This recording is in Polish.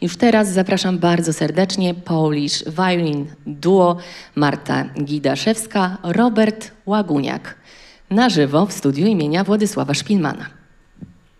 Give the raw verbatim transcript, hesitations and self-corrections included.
Już teraz zapraszam bardzo serdecznie Polish Violin Duo Marta Gidaszewska, Robert Łaguniak na żywo w studiu imienia Władysława Szpilmana.